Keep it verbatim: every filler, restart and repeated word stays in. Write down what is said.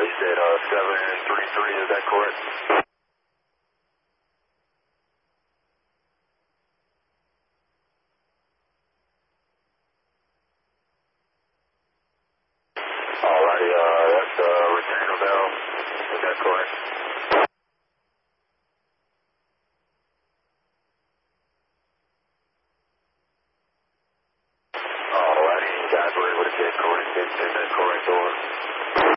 you said uh, seven three three, is that correct? Alrighty, uh, that's uh, retainer valve, is that correct? Alrighty, you guys were able to get correct, is that correct, or?